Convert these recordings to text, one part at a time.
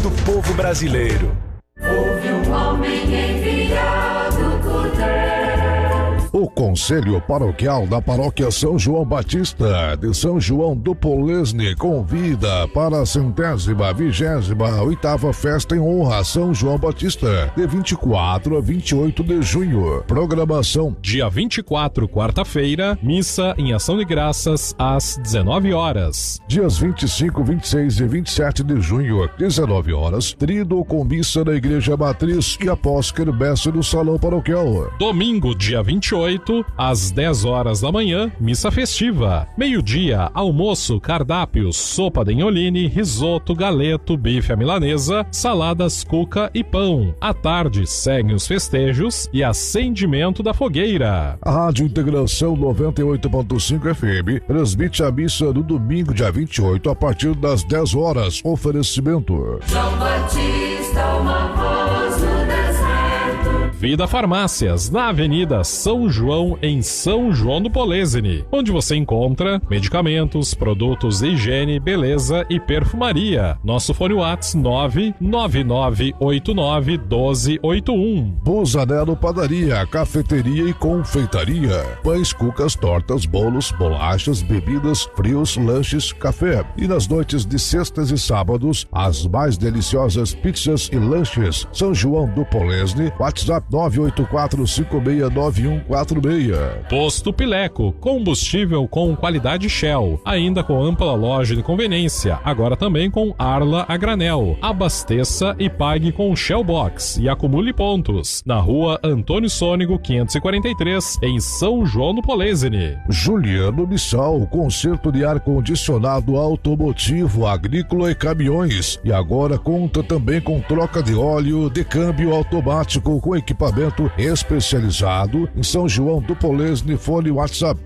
do povo brasileiro. Houve um homem enviado por Deus. O Conselho Paroquial da Paróquia São João Batista de São João do Polesne convida para a 128ª Festa em Honra a São João Batista, de 24 a 28 de junho. Programação: dia 24, quarta-feira, missa em ação de graças às 19 horas. Dias 25, 26 e 27 de junho, 19 horas, tríduo com missa na Igreja Matriz e após quermesse no Salão Paroquial. Domingo, dia 28, às 10 horas da manhã, missa festiva. Meio-dia, almoço, cardápios, sopa de inholine, risoto, galeto, bife à milanesa, saladas, cuca e pão. À tarde, seguem os festejos e acendimento da fogueira. A Rádio Integração 98.5 FM transmite a missa no domingo, dia 28, a partir das 10 horas. Oferecimento: João Batista, uma voz no deserto. Vida Farmácias, na Avenida São João, em São João do Polesne, onde você encontra medicamentos, produtos de higiene, beleza e perfumaria. Nosso fone WhatsApp 999891281. Busanello Padaria, cafeteria e confeitaria. Pães, cucas, tortas, bolos, bolachas, bebidas, frios, lanches, café. E nas noites de sextas e sábados, as mais deliciosas pizzas e lanches. São João do Polesne, WhatsApp 984569146. Posto Pileco, combustível com qualidade Shell, ainda com ampla loja de conveniência, agora também com Arla a granel. Abasteça e pague com Shell Box e acumule pontos. Na rua Antônio Sônego 543, em São João do Polesne. Juliano Missal, conserto de ar-condicionado automotivo, agrícola e caminhões. E agora conta também com troca de óleo de câmbio automático com equipamento especializado em São João do Polesne. Fone WhatsApp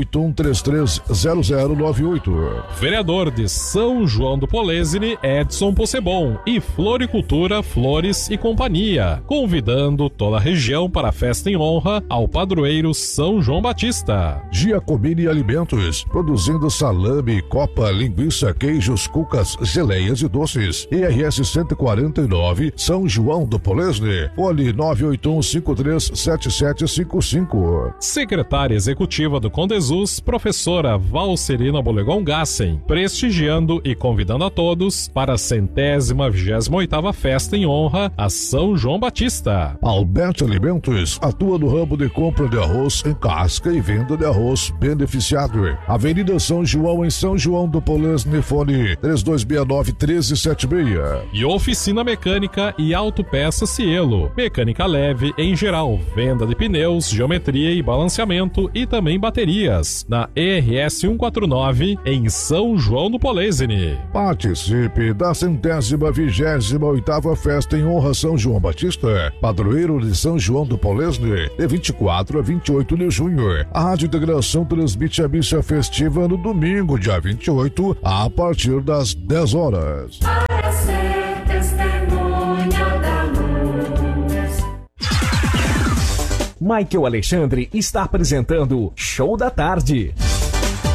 981330098. Vereador de São João do Polesne, Edson Possebon, e Floricultura, Flores e Companhia, convidando toda a região para a festa em honra ao padroeiro São João Batista. Giacomini Alimentos, produzindo salame, copa, linguiça, queijos, cucas, geleias e doces. IRS 149, São João do Polesne. Fone 981537755. Secretária Executiva do Condesus, professora Valcerina Bolegon Gassen, prestigiando e convidando a todos para a 128ª Festa em Honra a São João Batista. Alberto Alimentos atua no ramo de compra de arroz em casca e venda de arroz beneficiado. Avenida São João, em São João do Polesne. Fone 3269-1376. E Oficina Mecânica e Autopeça Cielo, mecânica leve em geral, venda de pneus, geometria e balanceamento e também baterias, na ERS 149, em São João do Polesne. Participe da 128ª Festa em Honra São João Batista, padroeiro de São João do Polesne, de 24 a 28 de junho. A Rádio Integração transmite a missa festiva no domingo, dia 28, a partir das 10 horas. Para ser testemunha da luz. Michael Alexandre está apresentando Show da Tarde.